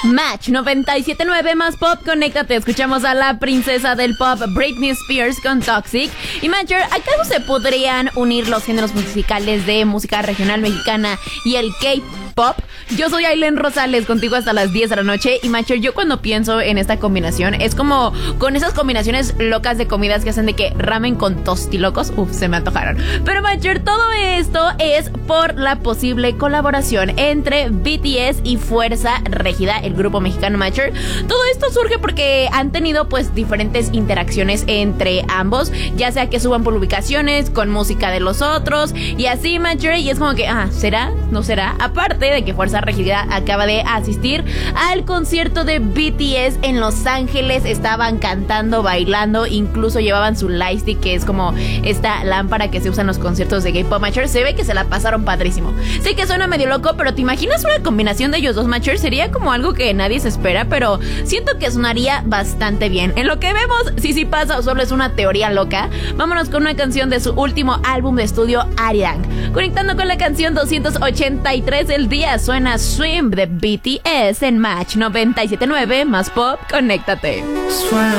Match 97.9 más pop, conéctate. Escuchamos a la princesa del pop Britney Spears con Toxic. Y Matcher, ¿acaso se podrían unir los géneros musicales de música regional mexicana y el K-pop? Yo soy Aileen Rosales, contigo hasta las 10 de la noche. Y Matcher, yo cuando pienso en esta combinación es como con esas combinaciones locas de comidas que hacen de que ramen con tostilocos. Se me antojaron. Pero Matcher, todo esto es por la posible colaboración entre BTS y Fuerza Régida, el grupo mexicano Matcher. Todo esto surge porque han tenido pues diferentes interacciones entre ambos, ya sea que suban publicaciones con música de los otros y así Matcher, y es como que, ¿será? ¿No será? Aparte de que Fuerza Régida acaba de asistir al concierto de BTS en Los Ángeles, estaban cantando, bailando, incluso llevaban su lightstick, que es como esta lámpara que se usa en los conciertos de K-pop Matcher. Se ve que se la pasaron padrísimo. Sé que suena medio loco, pero ¿te imaginas una combinación de ellos dos Matcher? Sería como algo que nadie se espera, pero siento que sonaría bastante bien. En lo que vemos, si pasa o solo es una teoría loca, vámonos con una canción de su último álbum de estudio, Arirang. Conectando con la canción 283 del día, suena Swim de BTS en Match 97.9 más pop, conéctate.